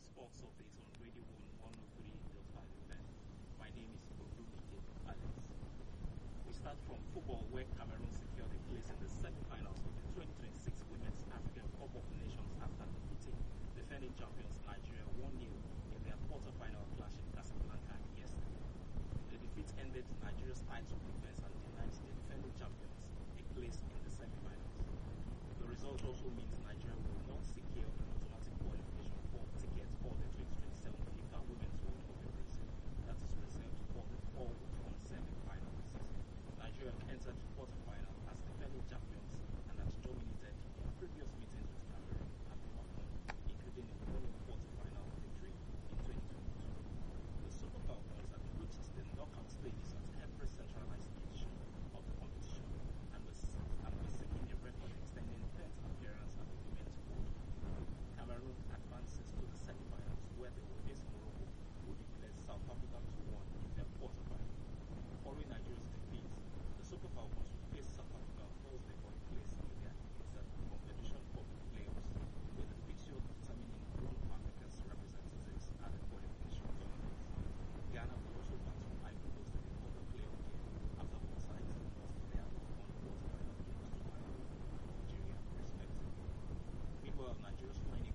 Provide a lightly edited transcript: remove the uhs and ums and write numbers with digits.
Sports Update on Radio 1 103.5 FM. My name is Olumide Alex. We start from football, where Cameroon secured a place in the semi-finals of the 2026 Women's African Cup of Nations after defeating defending champions Nigeria 1-0 in their quarter-final clash in Casablanca yesterday. The defeat ended Nigeria's title defense and denied the defending champions a place in the semi-finals. The result also means Nigeria will not secure an automatic qualification for tickets for the 2027 FIFA Women's World Cup in Brazil that is reserved for the fall on semi-final season. Nigeria entered the quarter-final as defending champions and had dominated their previous meetings with Cameroon at the Afcon, including a winning quarter-final victory in 2022. The Super Falcons have reached the knockout stages at every centralized edition of the competition and were seeking a record extending 10th appearance at the Women's World Cup. Cameroon advances to the semi-finals where they will face Morocco, who declared South Africa 2-1 in their quarter-final. Following Nigeria's defeat, the Super Falcons will face South Africa on Thursday for a place in their Confederation Cup playoffs, with the fixture determining one of Africa's representatives at the qualification tournament. Ghana will also battle Ivory Coast in the other playoff game after both sides lost their Afcon quarter-final games to Malawi and Nigeria, respectively. Meanwhile, Nigeria's flying